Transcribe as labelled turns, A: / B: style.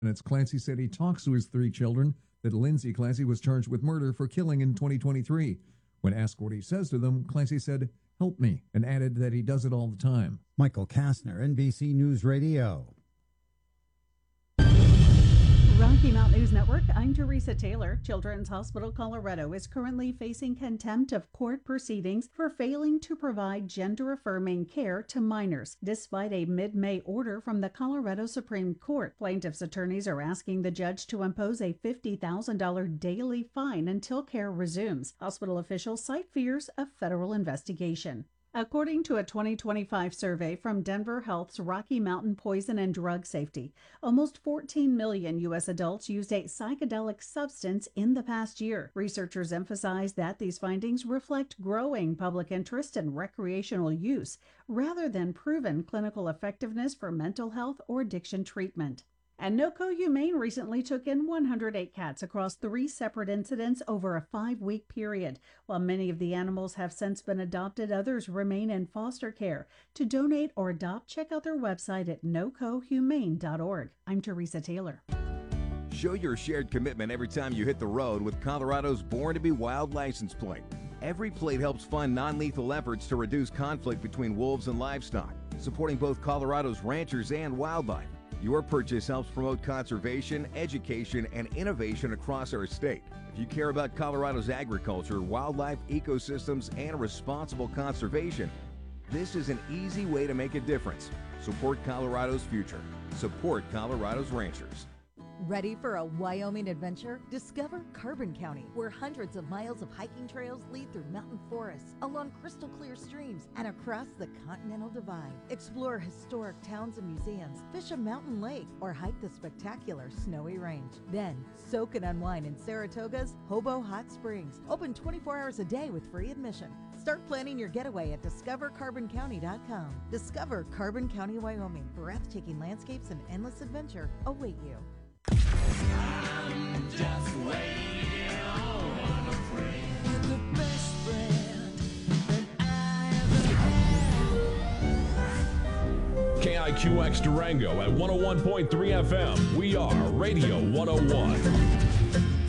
A: It's Clancy said he talks to his 3 children, that Lindsay Clancy was charged with murder for killing in 2023. When asked what he says to them, Clancy said, "Help me," and added that he does it all the time.
B: Michael Kastner, NBC News Radio.
C: Rocky Mountain News Network, I'm Teresa Taylor. Children's Hospital Colorado is currently facing contempt of court proceedings for failing to provide gender-affirming care to minors, despite a mid-May order from the Colorado Supreme Court. Plaintiffs' attorneys are asking the judge to impose a $50,000 daily fine until care resumes. Hospital officials cite fears of federal investigation. According to a 2025 survey from Denver Health's Rocky Mountain Poison and Drug Safety, almost 14 million U.S. adults used a psychedelic substance in the past year. Researchers emphasize that these findings reflect growing public interest in recreational use rather than proven clinical effectiveness for mental health or addiction treatment. And NOCO Humane recently took in 108 cats across 3 separate incidents over a 5-week period. While many of the animals have since been adopted, others remain in foster care. To donate or adopt, check out their website at nocohumane.org. I'm Teresa Taylor.
D: Show your shared commitment every time you hit the road with Colorado's Born to Be Wild license plate. Every plate helps fund non-lethal efforts to reduce conflict between wolves and livestock, supporting both Colorado's ranchers and wildlife. Your purchase helps promote conservation, education, and innovation across our state. If you care about Colorado's agriculture, wildlife, ecosystems, and responsible conservation, this is an easy way to make a difference. Support Colorado's future. Support Colorado's ranchers.
E: Ready for a Wyoming adventure? Discover Carbon County, where hundreds of miles of hiking trails lead through mountain forests, along crystal clear streams, and across the Continental Divide. Explore historic towns and museums, fish a mountain lake, or hike the spectacular Snowy Range. Then, soak and unwind in Saratoga's Hobo Hot Springs, open 24 hours a day with free admission. Start planning your getaway at discovercarboncounty.com. Discover Carbon County, Wyoming. Breathtaking landscapes and endless adventure await you.
F: I'm just waiting on a friend. You're the best friend that I ever had.
G: KIQX Durango at 101.3 FM. We are Radio 101.